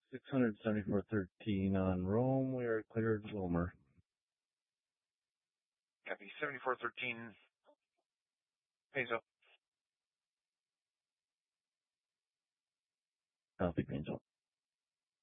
674.13 on Rome. We are cleared Wilmer. Copy. 7413. Peso. Copy, Angel.